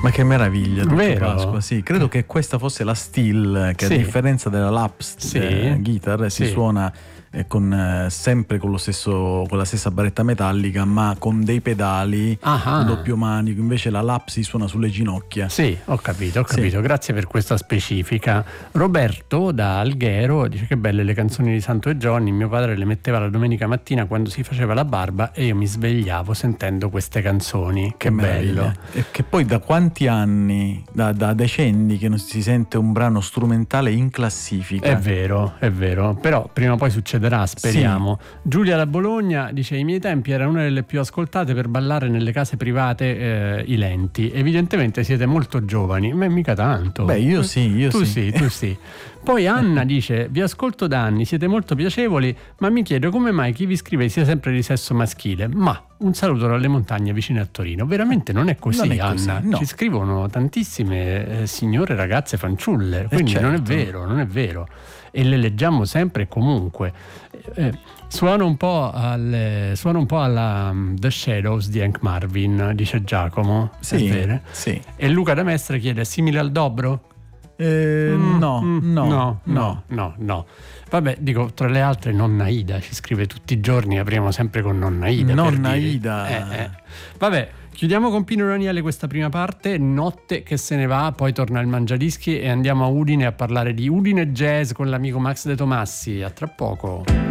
Ma che meraviglia, Duccio Vero? Pasqua, sì. Credo che questa fosse la steel, che Sì. a differenza della lap guitar si Sì. suona sempre con la stessa barretta metallica, ma con dei pedali Ah. in doppio manico. Invece la lap si suona sulle ginocchia. Sì, ho capito. Sì. Grazie per questa specifica. Roberto da Alghero dice: che belle le canzoni di Santo e Johnny, mio padre le metteva la domenica mattina quando si faceva la barba e io mi svegliavo sentendo queste canzoni. Che bello. E che poi da quanti anni, da decenni che non si sente un brano strumentale in classifica. È vero, però prima o poi succederà, speriamo. Sì. Giulia da Bologna dice: i miei tempi erano una delle più ascoltate per ballare nelle case private, i lenti. Evidentemente siete molto giovani, ma mica tanto. Beh, io sì. Tu sì. Poi Anna dice: vi ascolto da anni, siete molto piacevoli, ma mi chiedo come mai chi vi scrive sia sempre di sesso maschile. Ma un saluto dalle montagne vicine a Torino. Veramente non è così, non è Anna. Così, no. Ci scrivono tantissime signore, ragazze, fanciulle, quindi certo. non è vero. E le leggiamo sempre e comunque. Suona un po' alla The Shadows di Hank Marvin, dice Giacomo. Sì, è vero? Sì. E Luca da Mestre chiede: è simile al Dobro? No. Vabbè, dico, tra le altre Nonna Ida ci scrive tutti i giorni, apriamo sempre con Nonna Ida. Nonna Ida. Vabbè, chiudiamo con Pino Daniele questa prima parte, notte che se ne va, poi torna il Mangiadischi e andiamo a Udine a parlare di Udine Jazz con l'amico Max De Tomassi. A tra poco.